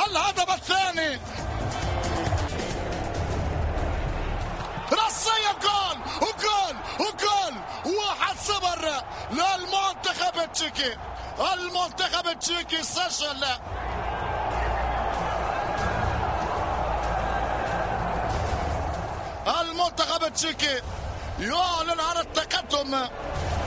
الهدف الثاني رأسية، جول وجول وجول. 1-0 للمنتخب التشيكي. المنتخب التشيكي سجل المنتخب التشيكي يعلن عن التقدم